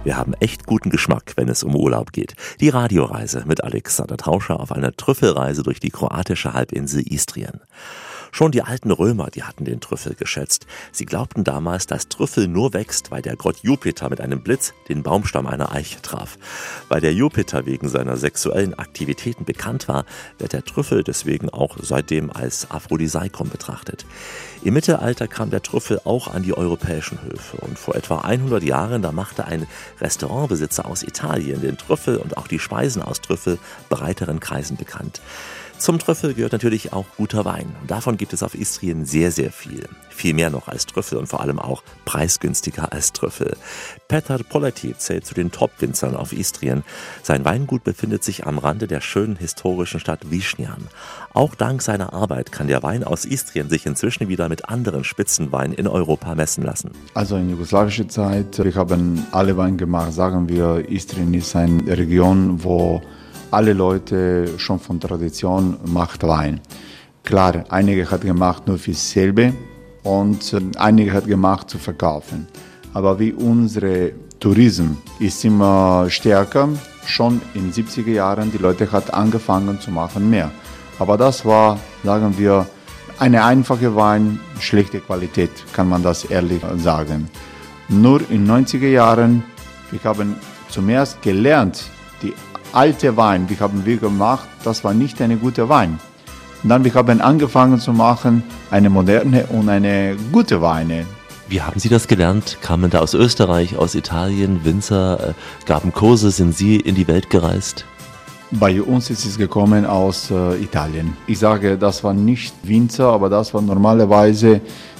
Wir haben echt guten Geschmack, wenn es um Urlaub geht. Die Radioreise mit Alexander Tauscher auf einer Trüffelreise durch die kroatische Halbinsel Istrien. Schon die alten Römer, die hatten den Trüffel geschätzt. Sie glaubten damals, dass Trüffel nur wächst, weil der Gott Jupiter mit einem Blitz den Baumstamm einer Eiche traf. Weil der Jupiter wegen seiner sexuellen Aktivitäten bekannt war, wird der Trüffel deswegen auch seitdem als Aphrodisiakum betrachtet. Im Mittelalter kam der Trüffel auch an die europäischen Höfe und vor etwa 100 Jahren, da machte ein Restaurantbesitzer aus Italien den Trüffel und auch die Speisen aus Trüffel breiteren Kreisen bekannt. Zum Trüffel gehört natürlich auch guter Wein. Und davon gibt es auf Istrien sehr, sehr viel. Viel mehr noch als Trüffel und vor allem auch preisgünstiger als Trüffel. Petar Poleti zählt zu den Top-Winzern auf Istrien. Sein Weingut befindet sich am Rande der schönen historischen Stadt Višnjan. Auch dank seiner Arbeit kann der Wein aus Istrien sich inzwischen wieder mit anderen Spitzenweinen in Europa messen lassen. Also in jugoslawischer Zeit, wir haben alle Wein gemacht. Sagen wir, Istrien ist eine Region, wo alle Leute schon von Tradition macht Wein. Klar, einige hat gemacht nur für selber und einige hat gemacht zu verkaufen. Aber wie unsere Tourismus ist immer stärker, schon in den 70er Jahren, die Leute hat angefangen zu machen mehr. Aber das war, sagen wir, eine einfache Wein, schlechte Qualität, kann man das ehrlich sagen. Nur in den 90er Jahren, wir haben zum ersten gelernt, die alte Wein, die haben wir gemacht, das war nicht eine gute Wein. Und dann wir haben angefangen zu machen, eine moderne und eine gute Weine. Wie haben Sie das gelernt? Kamen da aus Österreich, aus Italien, Winzer, gaben Kurse, sind Sie in die Welt gereist? Bei uns ist es gekommen aus Italien. Ich sage, das war nicht Winzer, aber das war normalerweise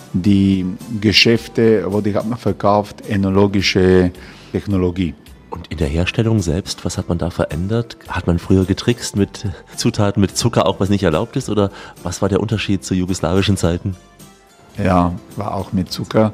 die Geschäfte, wo die haben verkauft, enologische Technologie. Und in der Herstellung selbst, was hat man da verändert? Hat man früher getrickst mit Zutaten, mit Zucker, auch was nicht erlaubt ist? Oder was war der Unterschied zu jugoslawischen Zeiten? Ja, war auch mit Zucker,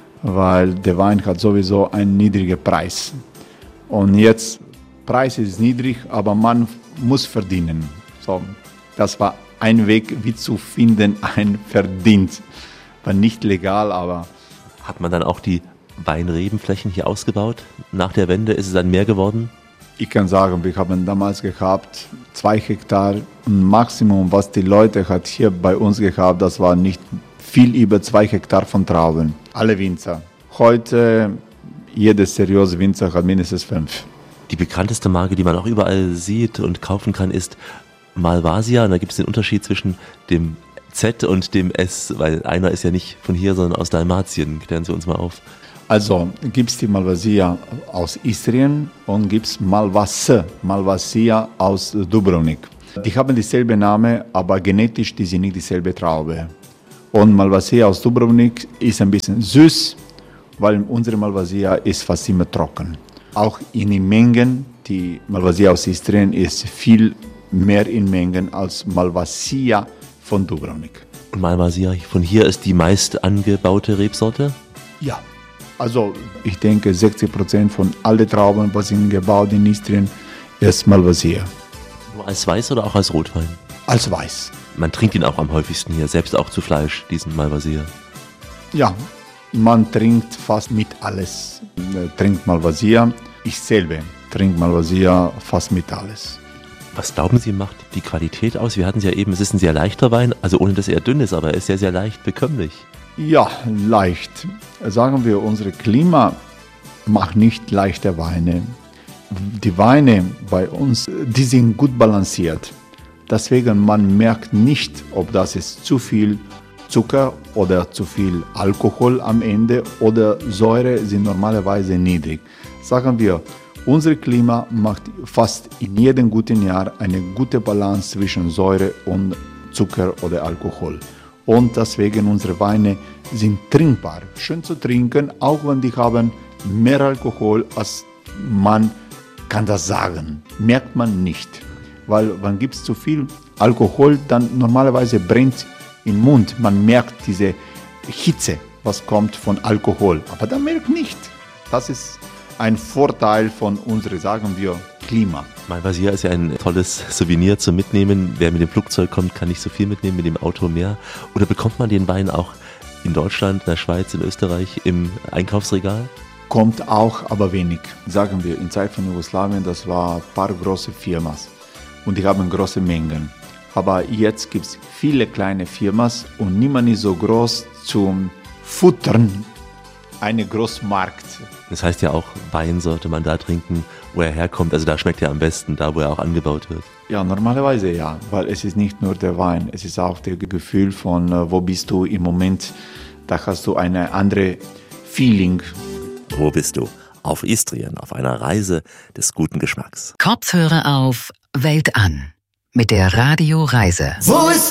weil der Wein hat sowieso einen niedrigen Preis. Und jetzt, Preis ist niedrig, aber man muss verdienen. So, das war ein Weg, wie zu finden, ein Verdienst. War nicht legal, aber... Hat man dann auch die Weinrebenflächen hier ausgebaut? Nach der Wende ist es dann mehr geworden? Ich kann sagen, wir haben damals gehabt 2 Hektar. Maximum, was die Leute hat hier bei uns gehabt, das war nicht viel über 2 Hektar von Trauben. Alle Winzer. Heute, jeder seriöse Winzer hat mindestens 5. Die bekannteste Marke, die man auch überall sieht und kaufen kann, ist Malvasia. Und da gibt es den Unterschied zwischen dem Z und dem S, weil einer ist ja nicht von hier, sondern aus Dalmatien. Klären Sie uns mal auf. Also gibt es die Malvasia aus Istrien und gibt es Malvasia aus Dubrovnik. Die haben dieselbe Name, aber genetisch die sind nicht dieselbe Traube. Und Malvasia aus Dubrovnik ist ein bisschen süß, weil unsere Malvasia ist fast immer trocken. Auch in den Mengen, die Malvasia aus Istrien ist viel mehr in Mengen als Malvasia von Dubrovnik. Und Malvasia von hier ist die meist angebaute Rebsorte? Ja. Also ich denke 60% von allen Trauben, was sind gebaut in Istrien, ist Malvasia. Nur als Weiß oder auch als Rotwein? Als Weiß. Man trinkt ihn auch am häufigsten hier, selbst auch zu Fleisch, diesen Malvasia. Ja, man trinkt fast mit alles. Trinkt Malvasia. Ich selber trinke Malvasia fast mit alles. Was glauben Sie, macht die Qualität aus? Wir hatten es ja eben, es ist ein sehr leichter Wein, also ohne dass er dünn ist, aber er ist sehr, sehr leicht bekömmlich. Ja, leicht. Sagen wir, unser Klima macht nicht leichte Weine. Die Weine bei uns, die sind gut balanciert. Deswegen man merkt nicht, ob das ist zu viel Zucker oder zu viel Alkohol am Ende oder Säure sind normalerweise niedrig. Sagen wir, unser Klima macht fast in jedem guten Jahr eine gute Balance zwischen Säure und Zucker oder Alkohol. Und deswegen unsere Weine sind trinkbar, schön zu trinken, auch wenn die haben mehr Alkohol, als man kann das sagen. Merkt man nicht, weil wenn gibt es zu viel Alkohol, dann normalerweise brennt im Mund. Man merkt diese Hitze, was kommt von Alkohol, aber man merkt nicht. Das ist ein Vorteil von unserem, sagen wir, Klima. Malvasia ist ja ein tolles Souvenir zum Mitnehmen. Wer mit dem Flugzeug kommt, kann nicht so viel mitnehmen, mit dem Auto mehr. Oder bekommt man den Wein auch in Deutschland, in der Schweiz, in Österreich im Einkaufsregal? kommt auch, aber wenig. Sagen wir, in Zeit von Jugoslawien, das war ein paar große Firmen und die haben große Mengen. Aber jetzt gibt es viele kleine Firmen und niemand ist so groß zum Futtern. Eine Großmarkt. Das heißt ja auch, Wein sollte man da trinken, wo er herkommt. Also da schmeckt er am besten, da wo er auch angebaut wird. Ja, normalerweise ja, weil es ist nicht nur der Wein, es ist auch das Gefühl von, wo bist du im Moment, da hast du eine andere Feeling. Wo bist du? Auf Istrien, auf einer Reise des guten Geschmacks. Kopfhörer auf, Welt an. Mit der Radioreise. Wo ist